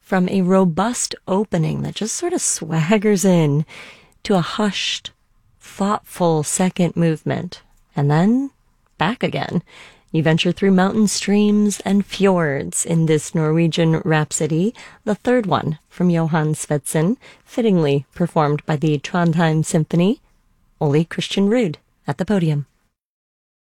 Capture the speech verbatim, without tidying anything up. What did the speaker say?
From a robust opening that just sort of swaggers in to a hushed, thoughtful second movement, and then back again. You venture through mountain streams and fjords in this Norwegian Rhapsody, the third one from Johan Svendsen, fittingly performed by the Trondheim Symphony. Ole Christian Ruud at the podium.